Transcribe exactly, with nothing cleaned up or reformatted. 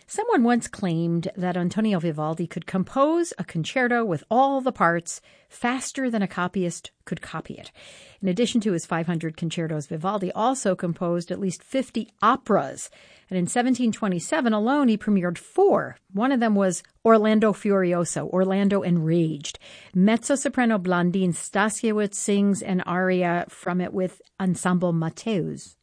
Someone once claimed that Antonio Vivaldi could compose a concerto with all the parts faster than a copyist could copy it. In addition to his five hundred concertos, Vivaldi also composed at least fifty operas. And in seventeen twenty-seven alone, he premiered four. One of them was Orlando Furioso, Orlando Enraged. Mezzo-soprano Blandine Stasiewicz sings an aria from it with Ensemble Matteus.